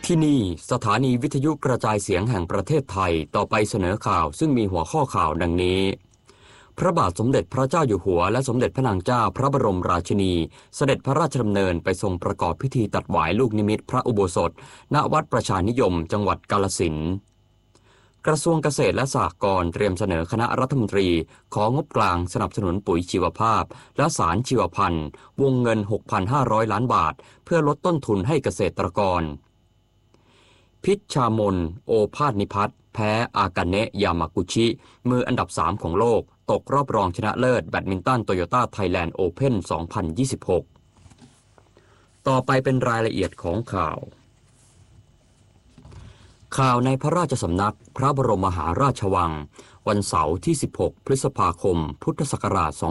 ที่นี่สถานีวิทยุกระจายเสียงแห่งประเทศไทยต่อไปเสนอข่าวซึ่งมีหัวข้อข่าวดังนี้พระบาทสมเด็จพระเจ้าอยู่หัวและสมเด็จพระนางเจ้าพระบรมราชินีเสด็จพระราชดำเนินไปทรงประกอบพิธีตัดหวายลูกนิมิตพระอุโบสถณวัดประชานิยมจังหวัดกาฬสินธุ์กระทรวงเกษตรและสหกรณ์เตรียมเสนอคณะรัฐมนตรีของงบกลางสนับสนุนปุ๋ยชีวภาพและสารชีวพันธุ์วงเงิน 6,500 ล้านบาทเพื่อลดต้นทุนให้เกษตรกรพิชชามนโอภาสนิพัฒน์แพ้อากาเนะยามากุชิมืออันดับ3ของโลกตกรอบรองชนะเลิศแบดมินตันโตโยต้าไทยแลนด์โอเพ่น 2026 ต่อไปเป็นรายละเอียดของข่าวในพระราชสำนักพระบรมมหาราชวังวันเสาร์ที่ 16 พฤษภาคม พุทธศักราช 2569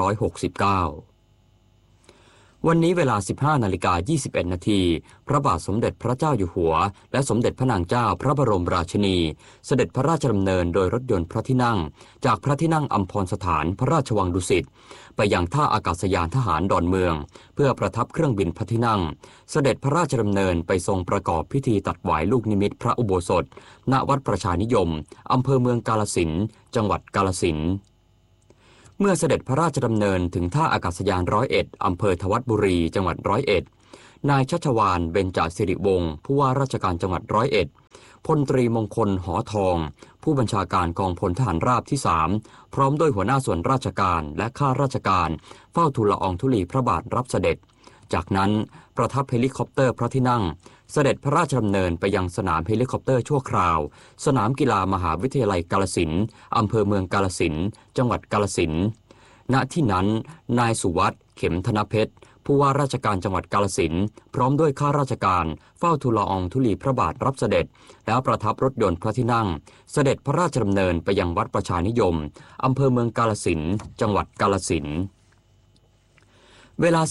วันนี้เวลา 15:21 นาทีพระบาทสมเด็จพระเจ้าอยู่หัวและสมเด็จพระนางเจ้าพระบรมราชินีเสด็จพระราชดำเนินโดยรถยนต์พระที่นั่งจากพระที่นั่งอัมพรสถานพระราชวังดุสิตไปยังท่าอากาศยานทหารดอนเมืองเพื่อประทับเครื่องบินพระที่นั่งเสด็จพระราชดำเนินไปทรงประกอบพิธีตัดหวายลูกนิมิตพระอุโบสถณวัดประชานิยมอำเภอเมืองกาฬสินธุ์จังหวัดกาฬสินธุ์เมื่อเสด็จพระราชดำเนินถึงท่าอากาศยาน101อำเภอทวัดบุรีจังหวัด101นายชัชวาลเบญจสิริวงศ์ผู้ว่าราชการจังหวัด101พลตรีมงคลหอทองผู้บัญชาการกองพลทหารราบที่3พร้อมด้วยหัวหน้าส่วนราชการและข้าราชการเฝ้าทูลละอองธุลีพระบาทรับเสด็จจากนั้นประทับเฮลิคอปเตอร์พระที่นั่งเสด็จพระราชดำเนินไปยังสนามเฮลิคอปเตอร์ชั่วคราวสนามกีฬามหาวิทยาลัยกาฬสินธุ์อำเภอเมืองกาฬสินธุ์จังหวัดกาฬสินธุ์ณที่นั้นนายสุวัฒน์เข็มธนเพชรผู้ว่าราชการจังหวัดกาฬสินธุ์พร้อมด้วยข้าราชการเฝ้าทูลละอองธุลีพระบาทรับเสด็จแล้วประทับรถยนต์พระที่นั่งเสด็จพระราชดำเนินไปยังวัดประชานิยมอำเภอเมืองกาฬสินธุ์จังหวัดกาฬสินธุ์เวลา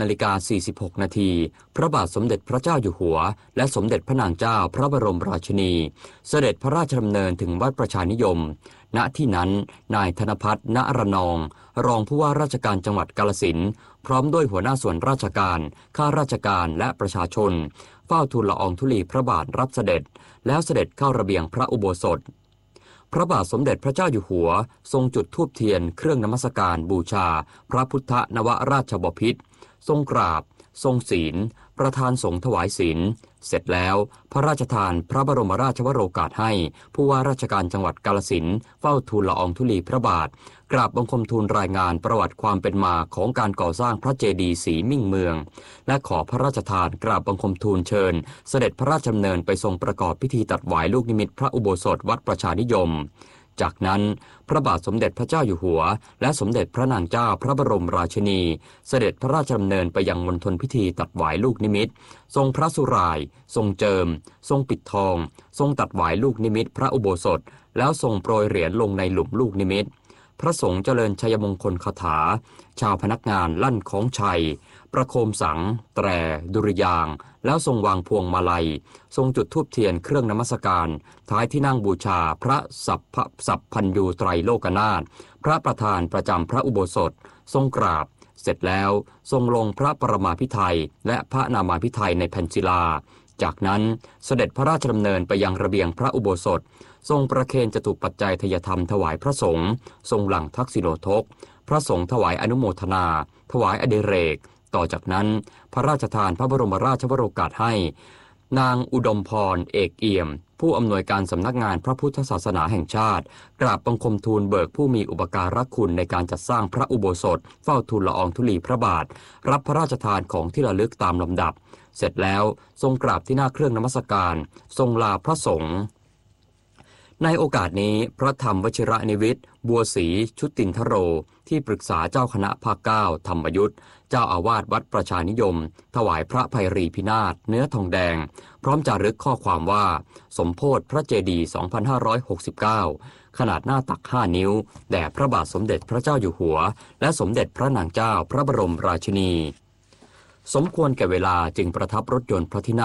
17:46 นาทีพระบาทสมเด็จพระเจ้าอยู่หัวและสมเด็จพระนางเจ้าพระบรมราชินีเสด็จพระราชดำเนินถึงวัดประชานิยมณที่นั้นนายธนภัทร ณระนองรองผู้ว่าราชการจังหวัดกาฬสินธุ์พร้อมด้วยหัวหน้าส่วนราชการข้าราชการและประชาชนเฝ้าทูลละอองธุลีพระบาทรับเสด็จแล้วเสด็จเข้าระเบียงพระอุโบสถพระบาทสมเด็จพระเจ้าอยู่หัวทรงจุดธูปเทียนเครื่องนมัสการบูชาพระพุทธนวราชบพิตรทรงกราบทรงศีลประธานสงฆ์ถวายศีลเสร็จแล้วพระราชทานพระบรมราชวโรกาสให้ผู้ว่าราชการจังหวัดกาฬสินธุ์เฝ้าทูลละอองธุลีพระบาทกราบบังคมทูลรายงานประวัติความเป็นมาของการก่อสร้างพระเจดีย์ศรีมิ่งเมืองและขอพระราชทานกราบบังคมทูลเชิญเสด็จพระราชดำเนินไปทรงประกอบพิธีตัดหวายลูกนิมิตพระอุโบสถวัดประชานิยมจากนั้นพระบาทสมเด็จพระเจ้าอยู่หัวและสมเด็จพระนางเจ้าพระบรมราชินีเสด็จพระราชดำเนินไปยังมณฑลพิธีตัดหวายลูกนิมิตทรงพระสุรายทรงเจิมทรงปิดทองทรงตัดหวายลูกนิมิตพระอุโบสถแล้วทรงโปรยเหรียญลงในหลุมลูกนิมิตพระสงฆ์เจริญชัยมงคลคาถาชาวพนักงานลั่นของชัยประโคมสังแตรดุริยางค์แล้วทรงวางพวงมาลัยทรงจุดธูปเทียนเครื่องนมัสการท้ายที่นั่งบูชาพระสัพพัญญูไตรโลกนาถพระประธานประจำพระอุโบสถทรงกราบเสร็จแล้วทรงลงพระปรมาภิไธยและพระนามาภิไธยในแผ่นศิลาจากนั้นเสด็จพระราชดำเนินไปยังระเบียงพระอุโบสถทรงประเคนจตุปัจจัยทยธรรมถวายพระสงฆ์ทรงหลั่งทักษิโณทกพระสงฆ์ถวายอนุโมทนาถวายอดิเรกต่อจากนั้นพระราชทานพระบรมราชวโรกาสให้นางอุดมพรเอกเอี่ยมผู้อำนวยการสำนักงานพระพุทธศาสนาแห่งชาติกราบบังคมทูลเบิกผู้มีอุปการะคุณในการจัดสร้างพระอุโบสถเฝ้าทูลละอองธุลีพระบาทรับพระราชทานของที่ระลึกตามลำดับเสร็จแล้วทรงกราบที่หน้าเครื่องนมัสการทรงลาพระสงฆ์ในโอกาสนี้พระธรรมวชิระนิวิตบัวศรีชุตินทโรที่ปรึกษาเจ้าคณะภาค9ธรรมยุทธเจ้าอาวาสวัดประชานิยมถวายพระไพรีพินาศเนื้อทองแดงพร้อมจารึกข้อความว่าสมโภชพระเจดีย์ 2569 ขนาดหน้าตัก5 นิ้วแด่พระบาทสมเด็จพระเจ้าอยู่หัวและสมเด็จพระนางเจ้าพระบรมราชินีสมควรแก่เวลาจึงประทับรถยนต์พระที่นั่ง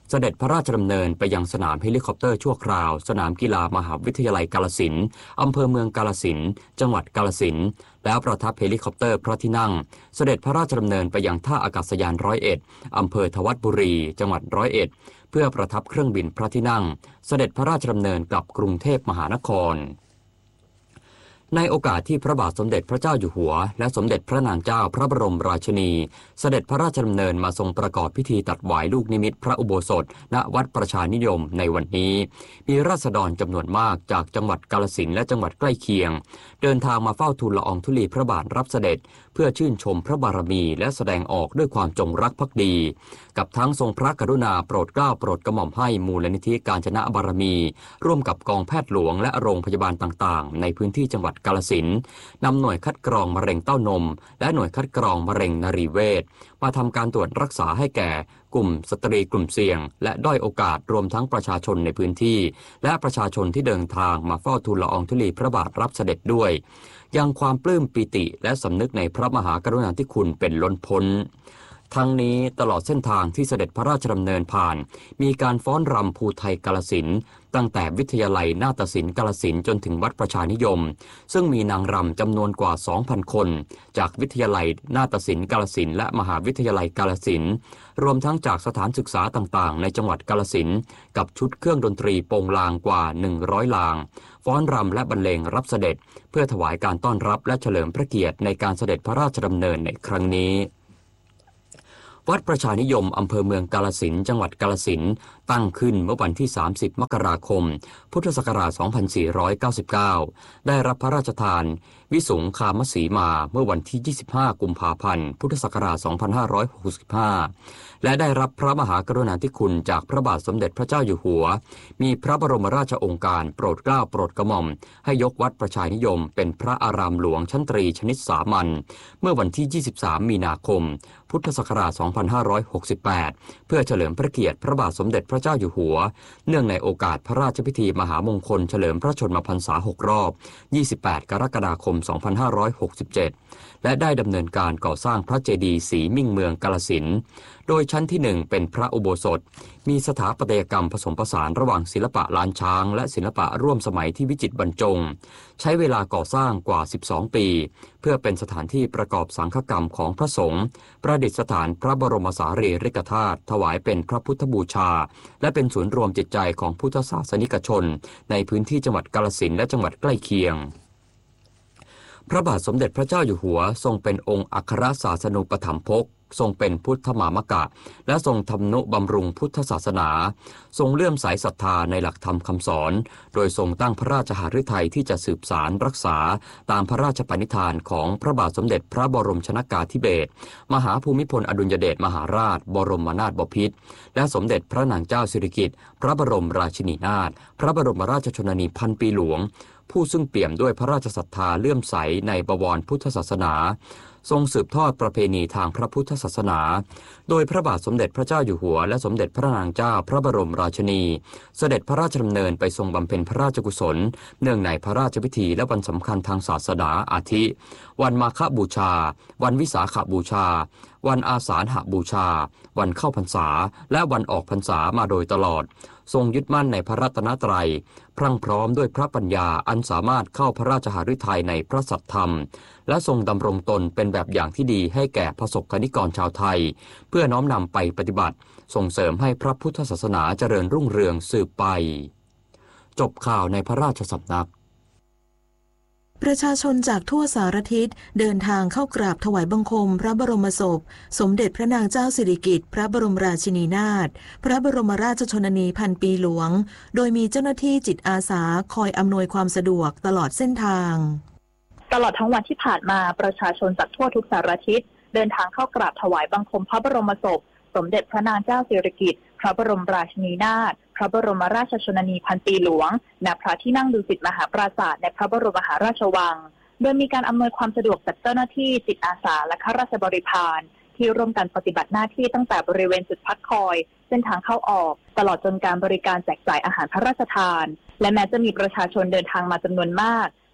เสด็จพระราชดำเนินไปยังสนามเฮลิคอปเตอร์ชั่วคราวสนามกีฬามหาวิทยาลัยกาฬสินธุ์อำเภอเมืองกาฬสินธุ์จังหวัดกาฬสินธุ์แล้วประทับเฮลิคอปเตอร์พระที่นั่งเสด็จพระราชดำเนินไปยังท่าอากาศยาน101อำเภอทวัดบุรีจังหวัด101เพื่อประทับเครื่องบินพระที่นั่งเสด็จพระราชดำเนินกลับกรุงเทพมหานครในโอกาสที่พระบาทสมเด็จพระเจ้าอยู่หัวและสมเด็จพระนางเจ้าพระบรมราชินีเสด็จพระราชดำเนินมาทรงประกอบพิธีตัดหวายลูกนิมิตพระอุโบสถณวัดประชานิยมในวันนี้มีราษฎรจำนวนมากจากจังหวัดกาฬสินธุ์และจังหวัดใกล้เคียงเดินทางมาเฝ้าทูลละอองธุลีพระบาทรับเสด็จเพื่อชื่นชมพระบารมีและแสดงออกด้วยความจงรักภักดีกับทั้งทรงพระกรุณาโปรดเกล้าโปรดกระหม่อมให้มูลนิธิกาญจนบารมีร่วมกับกองแพทย์หลวงและโรงพยาบาลต่างๆในพื้นที่จังหวัดกาฬสินธุ์นำหน่วยคัดกรองมะเร็งเต้านมและหน่วยคัดกรองมะเร็งนรีเวชมาทำการตรวจรักษาให้แก่กลุ่มสตรีกลุ่มเสี่ยงและด้อยโอกาสรวมทั้งประชาชนในพื้นที่และประชาชนที่เดินทางมาเฝ้าทูลละอองธุลีพระบาทรับเสด็จด้วยยังความปลื้มปิติและสำนึกในพระมหากรุณาธิคุณเป็นล้นพ้นทั้งนี้ตลอดเส้นทางที่เสด็จพระราชดำเนินผ่านมีการฟ้อนรำภูไทยกาฬสินธุ์ตั้งแต่วิทยาลัยนาฏศิลป์กาฬสินธุ์จนถึงวัดประชานิยมซึ่งมีนางรำจำนวนกว่า 2,000 คนจากวิทยาลัยนาฏศิลป์กาฬสินธุ์และมหาวิทยาลัยกาฬสินธุ์รวมทั้งจากสถานศึกษาต่างๆในจังหวัดกาฬสินธุ์กับชุดเครื่องดนตรีโปงลางกว่า100ลางฟ้อนรำและบรรเลงรับเสด็จเพื่อถวายการต้อนรับและเฉลิมพระเกียรติในการเสด็จพระราชดำเนินในครั้งนี้วัดประชานิยมอำเภอเมืองกาฬสินธุ์จังหวัดกาฬสินธุ์ตั้งขึ้นเมื่อวันที่30มกราคมพุทธศักราช2499ได้รับพระราชทานวิสุงคามสีมาเมื่อวันที่25กุมภาพันธ์พุทธศักราช2565และได้รับพระมหากรุณาธิคุณจากพระบาทสมเด็จพระเจ้าอยู่หัวมีพระบรมราชโองการโปรดเกล้าโปรดกระหม่อมให้ยกวัดประชานิยมเป็นพระอารามหลวงชั้นตรีชนิดสามัญเมื่อวันที่23มีนาคมพุทธศักราช2568เพื่อเฉลิมพระเกียรติพระบาทสมเด็จพระเจ้าอยู่หัวเนื่องในโอกาสพระราชพิธีมหามงคลเฉลิมพระชนมพรรษา6รอบ28กรกฎาคม2567และได้ดำเนินการก่อสร้างพระเจดีย์ศรีมิ่งเมืองกาฬสินธุ์โดยชั้นที่1เป็นพระอุโบสถมีสถาปัตยกรรมผสมผสานระหว่างศิลปะล้านช้างและศิลปะร่วมสมัยที่วิจิตรบรรจงใช้เวลาก่อสร้างกว่า12ปีเพื่อเป็นสถานที่ประกอบสังฆกรรมของพระสงฆ์ประดิษฐานพระบรมสารีริกธาตุถวายเป็นพระพุทธบูชาและเป็นศูนย์รวมจิตใจของพุทธศาสนิกชนในพื้นที่จังหวัดกาฬสินธุ์และจังหวัดใกล้เคียงพระบาทสมเด็จพระเจ้าอยู่หัวทรงเป็นองค์อัครศาสนูปถัมภกทรงเป็นพุทธมามกะและทรงทำนุบำรุงพุทธศาสนาทรงเลื่อมใสศรัทธาในหลักธรรมคำสอนโดยทรงตั้งพระราชหฤทัยที่จะสืบสารรักษาตามพระราชปณิธานของพระบาทสมเด็จพระบรมชนกาธิเบศรมหาภูมิพลอดุลยเดชมหาราชบรมนาถบพิตรและสมเด็จพระนางเจ้าสิริกิติ์พระบรมราชินีนาถพระบรมราชชนนีพันปีหลวงผู้ซึ่งเปี่ยมด้วยพระราชศรัทธาเลื่อมใสในบวรพุทธศาสนาทรงสืบทอดประเพณีทางพระพุทธศาสนาโดยพระบาทสมเด็จพระเจ้าอยู่หัวและสมเด็จพระนางเจ้าพระบรมราชินีเสด็จพระราชดำเนินไปทรงบำเพ็ญพระราชกุศลเนื่องในพระราชพิธีและวันสำคัญทางศาสนาอาทิวันมาฆบูชาวันวิสาขบูชาวันอาสาฬหบูชาวันเข้าพรรษาและวันออกพรรษามาโดยตลอดทรงยึดมั่นในพระรัตนตรัยพรั่งพร้อมด้วยพระปัญญาอันสามารถเข้าพระราชหฤทัยในพระสัทธรรมและทรงดำรงตนเป็นแบบอย่างที่ดีให้แก่ประสบกนิกรชาวไทยเพื่อน้อมนำไปปฏิบัติส่งเสริมให้พระพุทธศาสนาเจริญรุ่งเรืองสืบไปจบข่าวในพระราชสำนักประชาชนจากทั่วสารทิศเดินทางเข้ากราบถวายบังคมพระบรมศพสมเด็จพระนางเจ้าสิริกิติ์พระบรมราชินีนาถพระบรมราชชนนีพันปีหลวงโดยมีเจ้าหน้าที่จิตอาสาคอยอำนวยความสะดวกตลอดเส้นทางตลอดทั้งวันที่ผ่านมาประชาชนจากทั่วทุกสารทิศเดินทางเข้ากราบถวายบังคมพระบรมศพสมเด็จพระนางเจ้าสิริกิติ์พระบรมราชินีนาถพระบรมราชชนนีพันปีหลวงณพระที่นั่งดุสิตมหาปราสาทในพระบรมมหาราชวังโดยมีการอำนวยความสะดวกจากเจ้าหน้าที่จิตอาสาและข้าราชบริพารที่ร่วมกันปฏิบัติหน้าที่ตั้งแต่บริเวณจุดพักคอยเส้นทางเข้าออกตลอดจนการบริการแจกจ่ายอาหารพระราชทานและแม้จะมีประชาชนเดินทางมาจำนวนมาก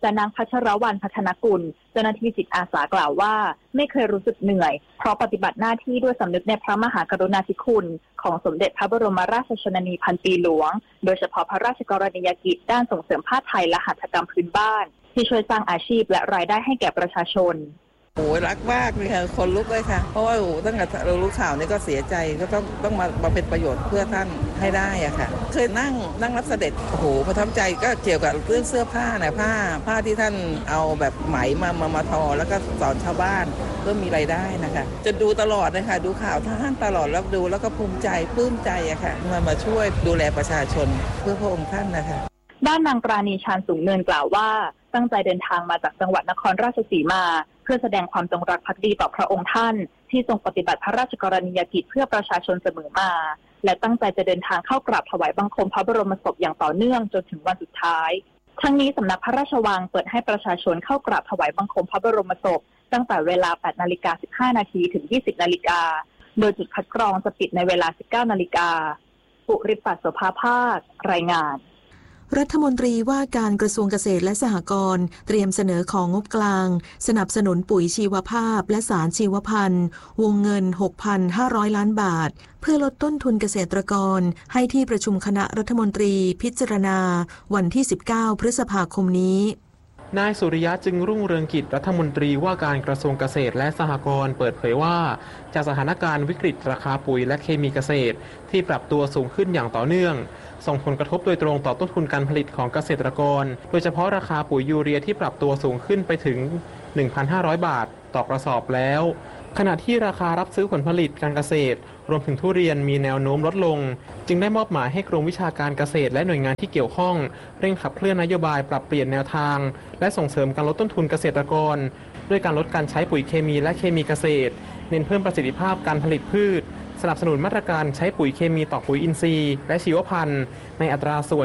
แต่นางพัชรวรรณพัฒนกุลเจ้าหน้าที่จิตอาสากล่าวว่าไม่เคยรู้สึกเหนื่อยเพราะปฏิบัติหน้าที่ด้วยสำนึกในพระมหากรุณาธิคุณของสมเด็จพระบรมราชชนนีพันปีหลวงโดยเฉพาะพระราชกรณียกิจด้านส่งเสริมผ้าไทยและหัตถกรรมพื้นบ้านที่ช่วยสร้างอาชีพและรายได้ให้แก่ประชาชนโอ้รักมากเลยค่ะคนลุกเลยค่ะเพราะว่าตั้งแต่เรารู้ข่าวนี้ก็เสียใจก็ต้องมาเป็นประโยชน์เพื่อท่านให้ได้อะค่ะเคยนั่งรับเสด็จโอ้โหประทับใจก็เกี่ยวกับเรื่องเสื้อผ้านะผ้าที่ท่านเอาแบบไหมมาทอแล้วก็สอนชาวบ้านเพื่อมีรายได้นะคะจะดูตลอดนะคะดูข่าวท่านตลอดแล้วดูแล้วก็ภูมิใจปลื้มใจอะค่ะมาช่วยดูแลประชาชนเพื่อพระองค์ท่านนะคะด้านนางปราณีชาญสูงเนินกล่าวว่าตั้งใจเดินทางมาจากจังหวัดนครราชสีมาเพื่อแสดงความจงรักภักดีต่อพระองค์ท่านที่ทรงปฏิบัติพระราชกรณียกิจเพื่อประชาชนเสมอมาและตั้งใจจะเดินทางเข้ากราบถวายบังคมพระบรมศพอย่างต่อเนื่องจนถึงวันสุดท้ายทั้งนี้สำนักพระราชวังเปิดให้ประชาชนเข้ากราบถวายบังคมพระบรมศพตั้งแต่เวลา 8:15 น.ถึง 20:00 น.โดยจุดคัดกรองจะปิดในเวลา 19:00 น.ปุริปัสโสภาภาครายงานรัฐมนตรีว่าการกระทรวงเกษตรและสหกรณ์เตรียมเสนอของงบกลางสนับสนุนปุ๋ยชีวภาพและสารชีวพันธุ์วงเงิน 6,500 ล้านบาทเพื่อลดต้นทุนเกษตรกรให้ที่ประชุมคณะรัฐมนตรีพิจารณาวันที่ 19 พฤษภาคมนี้นายสุริยะจึงรุ่งเรืองกิจรัฐมนตรีว่าการกระทรวงเกษตรและสหกรณ์เปิดเผยว่าจากสถานการณ์วิกฤตราคาปุ๋ยและเคมีเกษตรที่ปรับตัวสูงขึ้นอย่างต่อเนื่องส่งผลกระทบโดยตรงต่อต้นทุนการผลิตของเกษตรกรโดยเฉพาะราคาปุ๋ยยูเรียที่ปรับตัวสูงขึ้นไปถึง 1,500 บาทต่อกระสอบแล้วขณะที่ราคารับซื้อผลผลิตการเกษตรรวมถึงทุเรียนมีแนวโน้มลดลงจึงได้มอบหมายให้กรมวิชาการเกษตรและหน่วยงานที่เกี่ยวข้องเร่งขับเคลื่อนนโยบายปรับเปลี่ยนแนวทางและส่งเสริมการลดต้นทุนเกษตรกรด้วยการลดการใช้ปุ๋ยเคมีและเคมีเกษตรเน้นเพิ่มประสิทธิภาพการผลิตพืชสนับสนุนมาตรการใช้ปุ๋ยเคมีต่อปุ๋ยอินทรีย์และชีวพันธุ์ในอัตราส่วน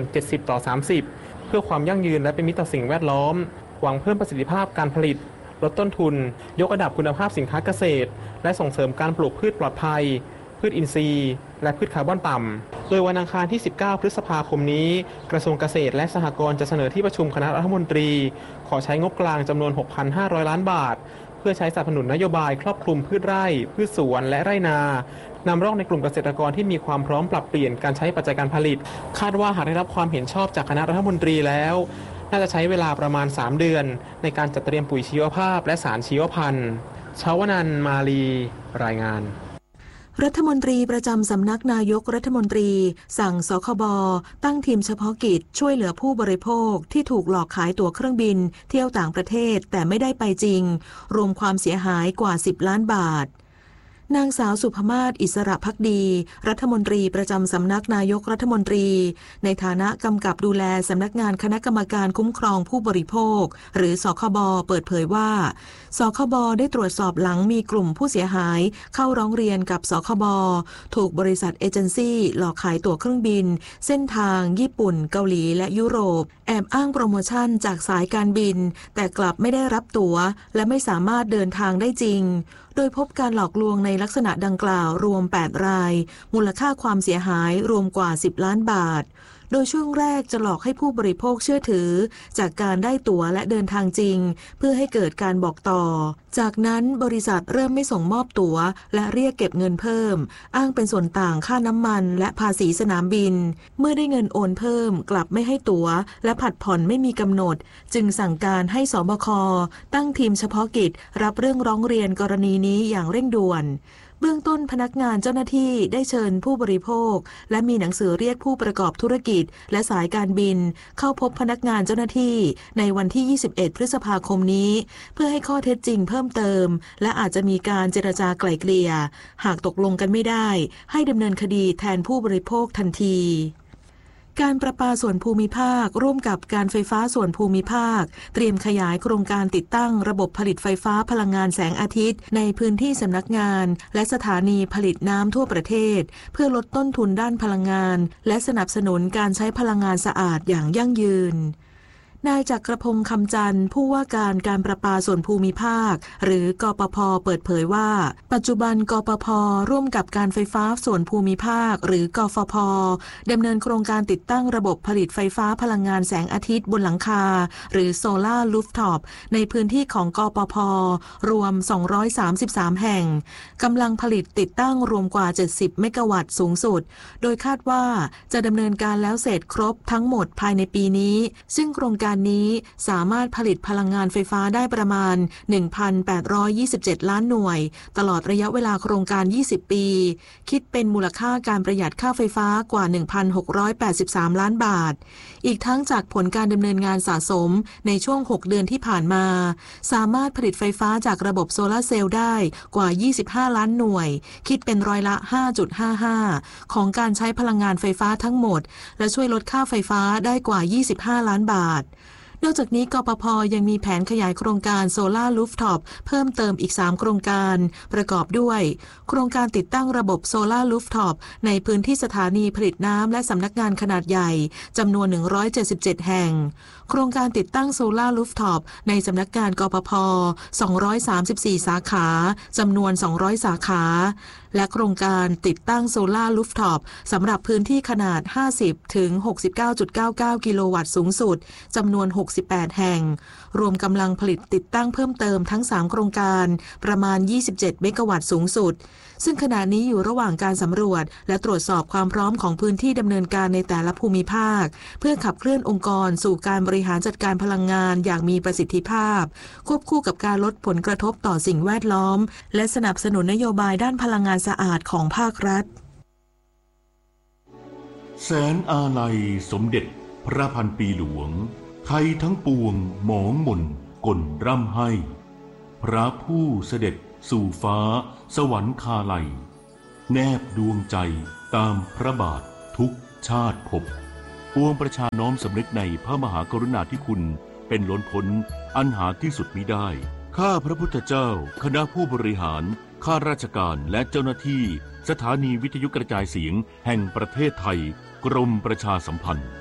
70:30 เพื่อความยั่งยืนและเป็นมิตรต่อสิ่งแวดล้อมหวังเพิ่มประสิทธิภาพการผลิตลดต้นทุนยกระดับคุณภาพสินค้าเกษตรและส่งเสริมการปลูกพืชปลอดภัยพืชอินทรีย์และพืชคาร์บอนต่ำโดยวันอังคารที่ 19 พฤษภาคมนี้กระทรวงเกษตรและสหกรณ์จะเสนอที่ประชุมคณะรัฐมนตรีขอใช้งบกลางจำนวน 6,500 ล้านบาทเพื่อใช้สนับสนุนนโยบายครอบคลุมพืชไร่พืชสวนและไร่นานำร่องในกลุ่มเกษตรกรที่มีความพร้อมปรับเปลี่ยนการใช้ปัจจัยการผลิตคาดว่าหากได้รับความเห็นชอบจากคณะรัฐมนตรีแล้วน่าจะใช้เวลาประมาณ 3 เดือนในการจัดเตรียมปุ๋ยชีวภาพและสารชีวพันธุ์ชาวนันท์มาลีรายงานรัฐมนตรีประจำสำนักนายกรัฐมนตรีสั่งสคบ.ตั้งทีมเฉพาะกิจช่วยเหลือผู้บริโภคที่ถูกหลอกขายตั๋วเครื่องบินเที่ยวต่างประเทศแต่ไม่ได้ไปจริงรวมความเสียหายกว่า10 ล้านบาทนางสาวสุภมาศอิสระภักดีรัฐมนตรีประจำสำนักนายกรัฐมนตรีในฐานะกำกับดูแลสำนักงานคณะกรรมการคุ้มครองผู้บริโภคหรือสคบ.เปิดเผยว่าสคบ.ได้ตรวจสอบหลังมีกลุ่มผู้เสียหายเข้าร้องเรียนกับสคบ.ถูกบริษัทเอเจนซี่หลอกขายตั๋วเครื่องบินเส้นทางญี่ปุ่นเกาหลีและยุโรปแอบอ้างโปรโมชั่นจากสายการบินแต่กลับไม่ได้รับตั๋วและไม่สามารถเดินทางได้จริงโดยพบการหลอกลวงในลักษณะดังกล่าวรวม8 รายมูลค่าความเสียหายรวมกว่า10 ล้านบาทโดยช่วงแรกจะหลอกให้ผู้บริโภคเชื่อถือจากการได้ตั๋วและเดินทางจริงเพื่อให้เกิดการบอกต่อจากนั้นบริษัทเริ่มไม่ส่งมอบตั๋วและเรียกเก็บเงินเพิ่มอ้างเป็นส่วนต่างค่าน้ำมันและภาษีสนามบินเมื่อได้เงินโอนเพิ่มกลับไม่ให้ตั๋วและผัดผ่อนไม่มีกำหนดจึงสั่งการให้สบค.ตั้งทีมเฉพาะกิจรับเรื่องร้องเรียนกรณีนี้อย่างเร่งด่วนเบื้องต้นพนักงานเจ้าหน้าที่ได้เชิญผู้บริโภคและมีหนังสือเรียกผู้ประกอบธุรกิจและสายการบินเข้าพบพนักงานเจ้าหน้าที่ในวันที่ 21 พฤษภาคมนี้เพื่อให้ข้อเท็จจริงเพิ่มเติมและอาจจะมีการเจรจาไกล่เกลี่ยหากตกลงกันไม่ได้ให้ดำเนินคดีแทนผู้บริโภคทันทีการประปาส่วนภูมิภาคร่วมกับการไฟฟ้าส่วนภูมิภาคเตรียมขยายโครงการติดตั้งระบบผลิตไฟฟ้าพลังงานแสงอาทิตย์ในพื้นที่สำนักงานและสถานีผลิตน้ำทั่วประเทศเพื่อลดต้นทุนด้านพลังงานและสนับสนุนการใช้พลังงานสะอาดอย่างยั่งยืนนายจักรพงษ์คำจันทร์ผู้ว่าการประปาส่วนภูมิภาคหรือกปภ.เปิดเผยว่าปัจจุบันกปภ.ร่วมกับการไฟฟ้าส่วนภูมิภาคหรือกฟผ.ดำเนินโครงการติดตั้งระบบผลิตไฟฟ้าพลังงานแสงอาทิตย์บนหลังคาหรือโซลาร์รูฟท็อปในพื้นที่ของกปภ.รวม233แห่งกำลังผลิตติดตั้งรวมกว่า70เมกะวัตต์สูงสุดโดยคาดว่าจะดำเนินการแล้วเสร็จครบทั้งหมดภายในปีนี้ซึ่งโครงการนี้สามารถผลิตพลังงานไฟฟ้าได้ประมาณ 1,827 ล้านหน่วยตลอดระยะเวลาโครงการ20ปีคิดเป็นมูลค่าการประหยัดค่าไฟฟ้ากว่า 1,683 ล้านบาทอีกทั้งจากผลการดำเนินงานสะสมในช่วง6เดือนที่ผ่านมาสามารถผลิตไฟฟ้าจากระบบโซลาร์เซลล์ได้กว่า25ล้านหน่วยคิดเป็นร้อยละ 5.55 ของการใช้พลังงานไฟฟ้าทั้งหมดและช่วยลดค่าไฟฟ้าได้กว่า25ล้านบาทนอกจากนี้กปภ.ยังมีแผนขยายโครงการโซลาร์รูฟท็อปเพิ่มเติมอีก3โครงการประกอบด้วยโครงการติดตั้งระบบโซลาร์รูฟท็อปในพื้นที่สถานีผลิตน้ำและสำนักงานขนาดใหญ่จำนวน177แห่งโครงการติดตั้งโซลาร์รูฟท็อปในสำนักงานกปภ. 234สาขาจำนวน200สาขาและโครงการติดตั้งโซลาร์รูฟท็อปสำหรับพื้นที่ขนาด50ถึง 69.99 กิโลวัตต์สูงสุดจำนวน68แห่งรวมกำลังผลิตติดตั้งเพิ่มเติมทั้ง3โครงการประมาณ27เมกะวัตต์สูงสุดซึ่งขณะนี้อยู่ระหว่างการสำรวจและตรวจสอบความพร้อมของพื้นที่ดำเนินการในแต่ละภูมิภาคเพื่อขับเคลื่อนองค์กรสู่การบริหารจัดการพลังงานอย่างมีประสิทธิภาพควบคู่กับการลดผลกระทบต่อสิ่งแวดล้อมและสนับสนุนนโยบายด้านพลังงานสะอาดของภาครัฐแสนอาลัยสมเด็จพระพันปีหลวงไทยทั้งปวงหมองมนก่นร่ำให้พระผู้เสด็จสู่ฟ้าสวรรคาลัยแนบดวงใจตามพระบาททุกชาติภพปวงประชาน้อมสำนึกในพระมหากรุณาธิคุณเป็นล้นพ้นอันหาที่สุดมิได้ข้าพระพุทธเจ้าคณะผู้บริหารข้าราชการและเจ้าหน้าที่สถานีวิทยุกระจายเสียงแห่งประเทศไทยกรมประชาสัมพันธ์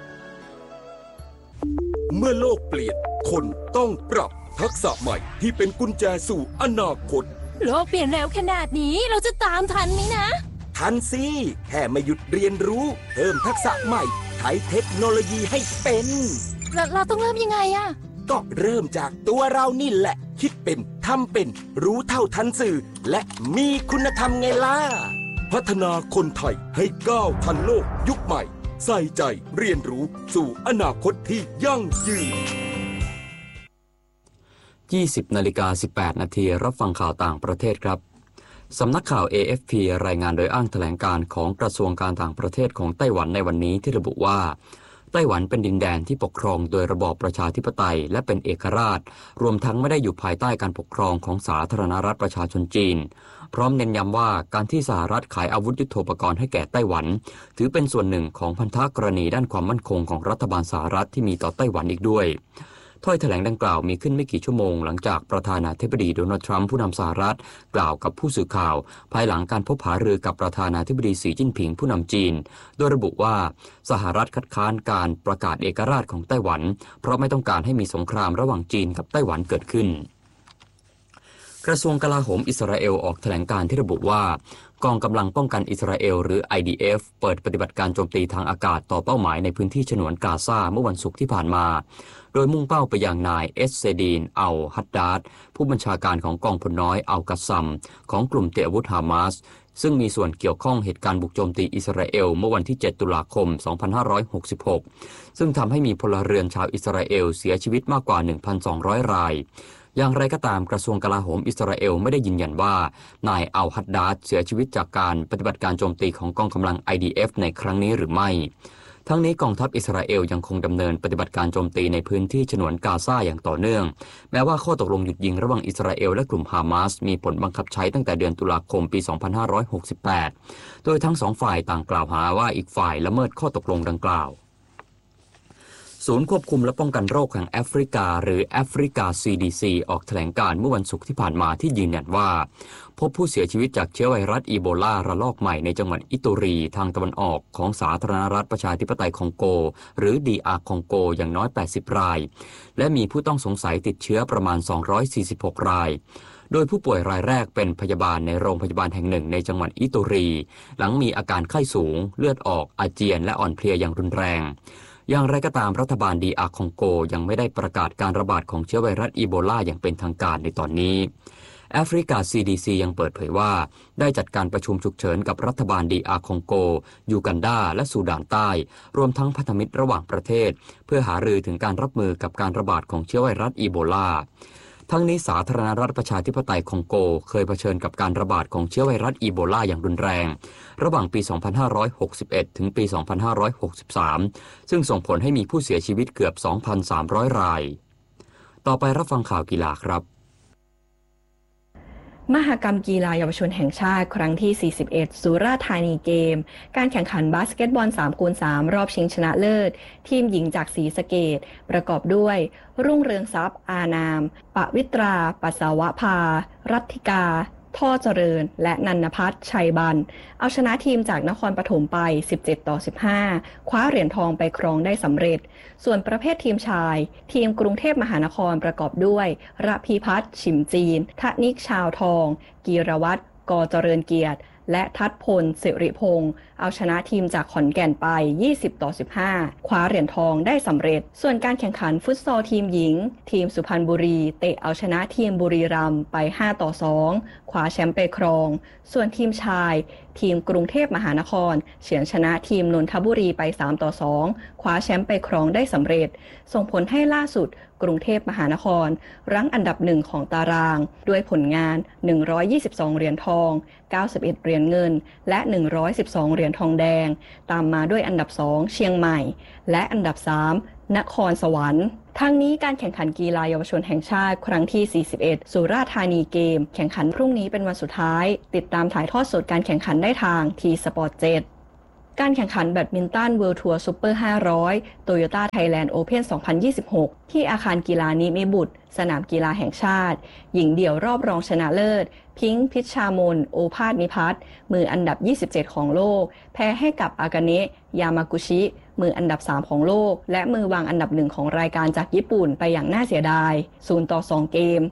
เมื่อโลกเปลี่ยนคนต้องปรับทักษะใหม่ที่เป็นกุญแจสู่อนาคตโลกเปลี่ยนเร็วขนาดนี้เราจะตามทันไหมนะทันสิแค่ไม่หยุดเรียนรู้เพิ่มทักษะใหม่ใช้เทคโนโลยีให้เป็นเราต้องเริ่มยังไงอะก็เริ่มจากตัวเรานี่แหละคิดเป็นทำเป็นรู้เท่าทันสื่อและมีคุณธรรมไงล่ะพัฒนาคนไทยให้ก้าวทันโลกยุคใหม่ใส่ใจเรียนรู้สู่อนาคตที่ยั่งยืน 20:18 นาทีรับฟังข่าวต่างประเทศครับสำนักข่าว AFP รายงานโดยอ้างแถลงการของกระทรวงการต่างประเทศของไต้หวันในวันนี้ที่ระบุว่าไต้หวันเป็นดินแดนที่ปกครองโดยระบอบประชาธิปไตยและเป็นเอกราชรวมทั้งไม่ได้อยู่ภายใต้การปกครองของสาธารณรัฐประชาชนจีนพร้อมเน้นย้ำว่าการที่สหรัฐขายอาวุธยุทโธปกรณ์ให้แก่ไต้หวันถือเป็นส่วนหนึ่งของพันธกรณีด้านความมั่นคงของรัฐบาลสหรัฐที่มีต่อไต้หวันอีกด้วยถ้อยแถลงดังกล่าวมีขึ้นไม่กี่ชั่วโมงหลังจากประธานาธิบดีโดนัลด์ทรัมป์ผู้นำสหรัฐกล่าวกับผู้สื่อข่าวภายหลังการพบหารือกับประธานาธิบดีสีจิ้นผิงผู้นำจีนโดยระบุว่าสหรัฐคัดค้านการประกาศเอกราชของไต้หวันเพราะไม่ต้องการให้มีสงครามระหว่างจีนกับไต้หวันเกิดขึ้นกระทรวงกลาโหมอิสราเอลออกแถลงการที่ระบุว่ากองกำลังป้องกันอิสราเอลหรือ IDF เปิดปฏิบัติการโจมตีทางอากาศต่อเป้าหมายในพื้นที่ฉนวนกาซาเมื่อวันศุกร์ที่ผ่านมาโดยมุ่งเป้าไปยังนายเอสเซดีนอัลฮัดดาดผู้บัญชาการของกองพลน้อยอัลกัสซัมของกลุ่มเตอาวุธฮามาสซึ่งมีส่วนเกี่ยวข้องเหตุการณ์บุกโจมตีอิสราเอลเมื่อวันที่7ตุลาคม2566ซึ่งทำให้มีพลเรือนชาวอิสราเอลเสียชีวิตมากกว่า 1,200 รายอย่างไรก็ตามกระทรวงกลาโหมอิสราเอลไม่ได้ยืนยันว่านายอัลฮัดดาดเสียชีวิตจากการปฏิบัติการโจมตีของกองกำลัง IDF ในครั้งนี้หรือไม่ทั้งนี้กองทัพอิสราเอลยังคงดำเนินปฏิบัติการโจมตีในพื้นที่ฉนวนกาซาอย่างต่อเนื่องแม้ว่าข้อตกลงหยุดยิงระหว่างอิสราเอลและกลุ่มฮามาสมีผลบังคับใช้ตั้งแต่เดือนตุลาคมปี 2568 โดยทั้งสองฝ่ายต่างกล่าวหาว่าอีกฝ่ายละเมิดข้อตกลงดังกล่าวศูนย์ควบคุมและป้องกันโรคแห่งแอฟริกาหรือแอฟริกา CDC ออกแถลงการณ์เมื่อวันศุกร์ที่ผ่านมาที่ยืนยันว่าพบผู้เสียชีวิตจากเชื้อไวรัสอีโบลาระลอกใหม่ในจังหวัดอิตูรีทางตะวันออกของสาธารณรัฐประชาธิปไตยคองโกหรือ DR คองโกอย่างน้อย80รายและมีผู้ต้องสงสัยติดเชื้อประมาณ246รายโดยผู้ป่วยรายแรกเป็นพยาบาลในโรงพยาบาลแห่งหนึ่งในจังหวัดอิตูรีหลังมีอาการไข้สูงเลือดออกอาเจียนและอ่อนเพลียอย่างรุนแรงอย่างไรก็ตามรัฐบาลDR คองโกยังไม่ได้ประกาศการระบาดของเชื้อไวรัสอีโบลาอย่างเป็นทางการในตอนนี้แอฟริกา CDC ยังเปิดเผยว่าได้จัดการประชุมฉุกเฉินกับรัฐบาลDR คองโกยูกันดาและซูดานใต้รวมทั้งพันธมิตรระหว่างประเทศเพื่อหารือถึงการรับมือกับการระบาดของเชื้อไวรัสอีโบลาทั้งนี้สาธารณรัฐประชาธิปไตยคองโกเคยเผชิญกับการระบาดของเชื้อไวรัสอีโบลาอย่างรุนแรงระหว่างปี 2561 ถึงปี 2563 ซึ่งส่งผลให้มีผู้เสียชีวิตเกือบ 2,300 รายต่อไปรับฟังข่าวกีฬาครับมหกรรมกีฬาเยาวชนแห่งชาติครั้งที่41สุราษฎร์ธานีเกมการแข่งขันบาสเกตบอล 3x3 รอบชิงชนะเลิศทีมหญิงจากศรีสะเกษประกอบด้วยรุ่งเรืองทรัพย์อานามปวิตราปัสสาวะภารัตถิกาท่อเจริญและนันพัฒน์ชัยบันเอาชนะทีมจากนครปฐมไป17-15คว้าเหรียญทองไปครองได้สำเร็จส่วนประเภททีมชายทีมกรุงเทพมหานครประกอบด้วยระพีพัฒน์ฉิมจีนทนิกชาวทองกีรวัตรกเจริญเกียรติและทัศพลสิริพงศ์เอาชนะทีมจากขอนแก่นไป20-15คว้าเหรียญทองได้สำเร็จส่วนการแข่งขันฟุตซอลทีมหญิงทีมสุพรรณบุรีเตะเอาชนะทีมบุรีรัมย์ไป5-2คว้าแชมป์ไปครองส่วนทีมชายทีมกรุงเทพมหานครเฉือนชนะทีมนนทบุรีไป3-2คว้าแชมป์ไปครองได้สำเร็จส่งผลให้ล่าสุดกรุงเทพมหานครรั้งอันดับ1ของตารางด้วยผลงาน122เหรียญทอง91เหรียญเงินและ112เหรียญทองแดงตามมาด้วยอันดับ2เชียงใหม่และอันดับ3นครสวรรค์ทั้งนี้การแข่งขันกีฬาเยาวชนแห่งชาติครั้งที่41สุราษฎร์ธานีเกมแข่งขันพรุ่งนี้เป็นวันสุดท้ายติดตามถ่ายทอดสดการแข่งขันได้ทาง T-Sport 7การแข่งขันแบดมินตัน World Tour Super 500 Toyota Thailand Open 2026 ที่อาคารกีฬานิมิบุตรสนามกีฬาแห่งชาติหญิงเดี่ยวรอบรองชนะเลิศพิงค์พิชชามนโอภาสนิพัฒน์มืออันดับ27ของโลกแพ้ให้กับอากาเนะยามากุชิมืออันดับ3ของโลกและมือวางอันดับ1ของรายการจากญี่ปุ่นไปอย่างน่าเสียดาย0-2เกม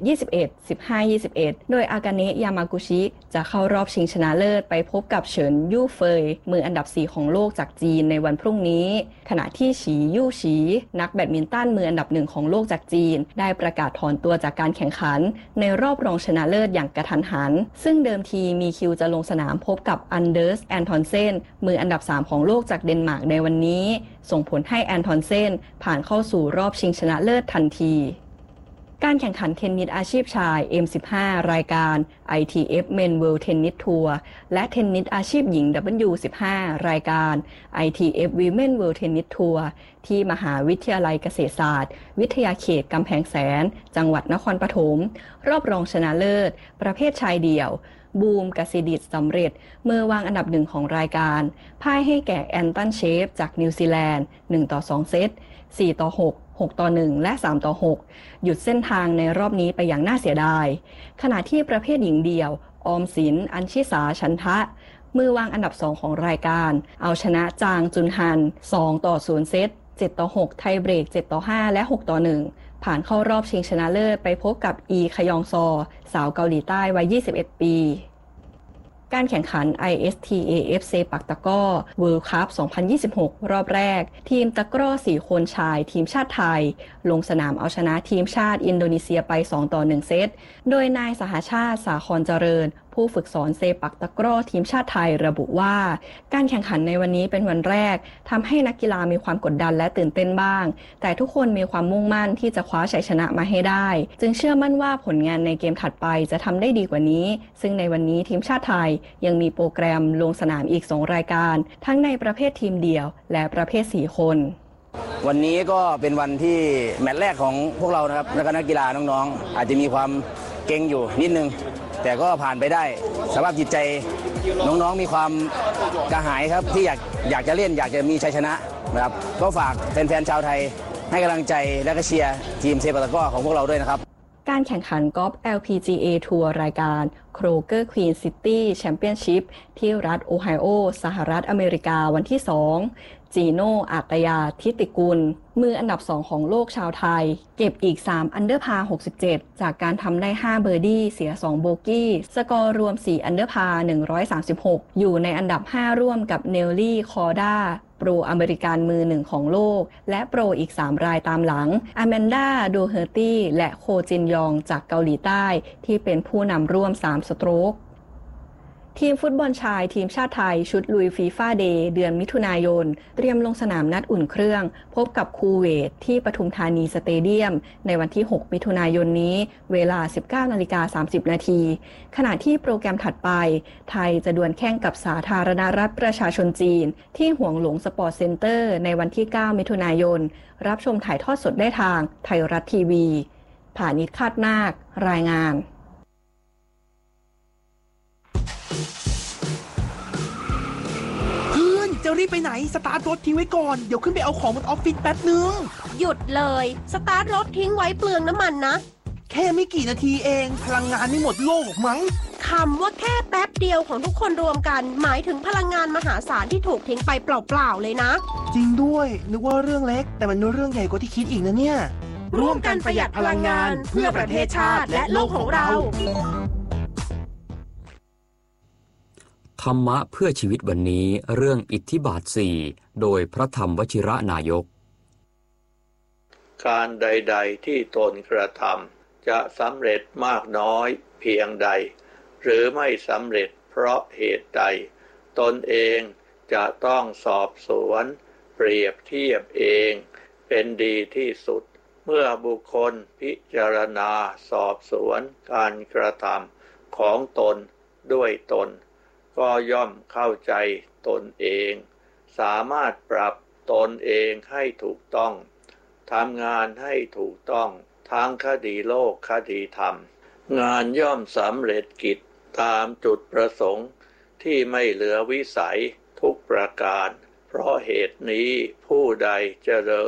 11-21 15-21 โดยอากาเนะยามากุชิจะเข้ารอบชิงชนะเลิศไปพบกับเฉินยู่เฟยมืออันดับ4ของโลกจากจีนในวันพรุ่งนี้ขณะที่ฉียู่ฉีนักแบดมินตันมืออันดับ1ของโลกจากจีนได้ประกาศถอนตัวจากการแข่งขันในรอบรองชนะเลิศอย่างกระทันหันซึ่งเดิมทีมีคิวจะลงสนามพบกับอันเดอร์สแอนทอนเซนมืออันดับ3ของโลกจากเดนมาร์กในวันนี้ส่งผลให้แอนทอนเซนผ่านเข้าสู่รอบชิงชนะเลิศทันทีการแข่งขันเทนนิสอาชีพชาย M15 รายการ ITF Men World Tennis Tour และเทนนิสอาชีพหญิง W15 รายการ ITF Women World Tennis Tour ที่มหาวิทยาลัยเกษตรศาสตร์วิทยาเขตกำแพงแสนจังหวัดนครปฐมรอบรองชนะเลิศประเภทชายเดี่ยวบูมกสิดิษฐ์สำเร็จมือวางอันดับ1ของรายการพ่ายให้แก่แอนตันเชฟจากนิวซีแลนด์1-2เซต4-6 6-1 และ3-6หยุดเส้นทางในรอบนี้ไปอย่างน่าเสียดายขณะที่ประเภทหญิงเดี่ยวออมสินอัญชิสาชันทะมือวางอันดับ2ของรายการเอาชนะจางจุนฮัน2-0เซต7-6ไทยเบรก7-5และ6-1ผ่านเข้ารอบชิงชนะเลิศไปพบกับอีขยองซอสาวเกาหลีใต้วัย21ปีการแข่งขัน ISTAF เซปักตะกร้อ World Cup 2026 รอบแรกทีมตะกร้อ4คนชายทีมชาติไทยลงสนามเอาชนะทีมชาติอินโดนีเซียไป2-1เซตโดยนายสหชาติสาครเจริญผู้ฝึกสอนเซปักตะกร้อทีมชาติไทยระบุว่าการแข่งขันในวันนี้เป็นวันแรกทำให้นักกีฬามีความกดดันและตื่นเต้นบ้างแต่ทุกคนมีความมุ่งมั่นที่จะคว้าชัยชนะมาให้ได้จึงเชื่อมั่นว่าผลงานในเกมถัดไปจะทำได้ดีกว่านี้ซึ่งในวันนี้ทีมชาติไทยยังมีโปรแกรมลงสนามอีก2รายการทั้งในประเภททีมเดี่ยวและประเภท4คนวันนี้ก็เป็นวันที่แมตช์แรกของพวกเรานะครับและก็นักกีฬาน้องๆอาจจะมีความเก่งอยู่นิดนึงแต่ก็ผ่านไปได้สภาพจิตใจน้องๆมีความกระหายครับที่อยากจะเล่นอยากจะมีชัยชนะนะครับก็ฝากแฟนๆชาวไทยให้กำลังใจและก็เชียร์ทีมเซปักตะกร้อของพวกเราด้วยนะครับการแข่งขันกอล์ฟ LPGA ทัวร์รายการ Kroger Queen City Championship ที่รัฐโอไฮโอสหรัฐอเมริกาวันที่ 2 จีโน่ อาตยา ทิติกุลมืออันดับ 2 ของโลกชาวไทยเก็บอีก 3 อันเดอร์พาร์ 67 จากการทำได้ 5 เบอร์ดี้เสีย 2 โบกี้ สกอร์รวม 4 อันเดอร์พาร์ 136 อยู่ในอันดับ 5 ร่วมกับเนลลี่ คอร์ดาโปรอเมริกันมือหนึ่งของโลกและโปรอีก 3 รายตามหลังอแมนดา โดเฮอร์ตี้และโคจินยองจากเกาหลีใต้ที่เป็นผู้นำร่วม 3 สโตรกทีมฟุตบอลชายทีมชาติไทยชุดลุยฟีฟ่าเดย์เดือนมิถุนายนเตรียมลงสนามนัดอุ่นเครื่องพบกับคูเวตที่ปทุมธานีสเตเดียมในวันที่ 6 มิถุนายนนี้เวลา 19:30 น.ขณะที่โปรแกรมถัดไปไทยจะดวลแข่งกับสาธารณรัฐประชาชนจีนที่หวงหลวงสปอร์ตเซ็นเตอร์ในวันที่ 9 มิถุนายนรับชมถ่ายทอดสดได้ทางไทยรัฐทีวีผานิช คาดนาครายงานจะรีบไปไหนสตาร์ทรถทิ้งไว้ก่อนเดี๋ยวขึ้นไปเอาของบนออฟฟิศแป๊บนึงหยุดเลยสตาร์ทรถทิ้งไว้เปลืองน้ำมันนะแค่ไม่กี่นาทีเองพลังงานไม่หมดโลกหรอกมั้งคำว่าแค่แป๊บเดียวของทุกคนรวมกันหมายถึงพลังงานมหาศาลที่ถูกทิ้งไปเปล่าๆเลยนะจริงด้วยนึกว่าเรื่องเล็กแต่มันเรื่องใหญ่กว่าที่คิดอีกนะเนี่ยร่วมกันประหยัดพลังงานเพื่อประเทศชาติและโลกของเราธรรมะเพื่อชีวิตวันนี้เรื่องอิทธิบาท 4โดยพระธรรมวชิระนายกการใดๆที่ตนกระทำจะสำเร็จมากน้อยเพียงใดหรือไม่สำเร็จเพราะเหตุใดตนเองจะต้องสอบสวนเปรียบเทียบเองเป็นดีที่สุดเมื่อบุคคลพิจารณาสอบสวนการกระทำของตนด้วยตนก็ย่อมเข้าใจตนเองสามารถปรับตนเองให้ถูกต้องทำงานให้ถูกต้องทั้งคดีโลกคดีธรรมงานย่อมสำเร็จกิจตามจุดประสงค์ที่ไม่เหลือวิสัยทุกประการเพราะเหตุนี้ผู้ใดเจริญ